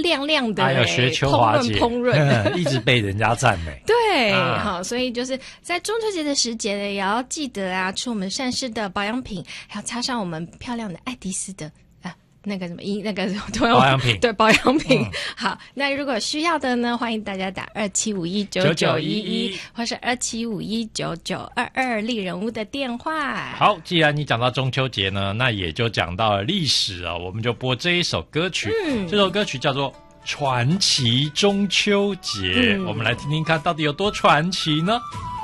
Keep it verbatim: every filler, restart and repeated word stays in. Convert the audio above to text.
亮亮的、欸， 还有学秋华姐烹饪烹饪， 一直被人家赞美。 对， 啊好，所以就是在中秋节的时节呢，也要记得啊，吃我们善事的保养品，还要擦上我们漂亮的爱迪丝的。那个什么一那个保养品， 对保养品、 嗯。 好，那如果需要的呢，欢迎大家打二七五一九九一一，或是二七五一九九二二丽人屋的电话。 好，既然你讲到中秋节呢，那也就讲到了历史啊，我们就播这一首歌曲。嗯，这首歌曲叫做《传奇中秋节》，嗯，我们来听听看到底有多传奇呢？